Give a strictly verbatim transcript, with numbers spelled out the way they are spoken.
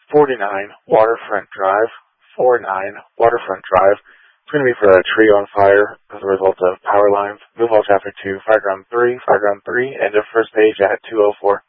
forty-nine Waterfront Drive, forty-nine Waterfront Drive. It's going to be for a tree on fire as a result of power lines. Move all traffic to Fireground three, Fireground three, end of first page at two oh four.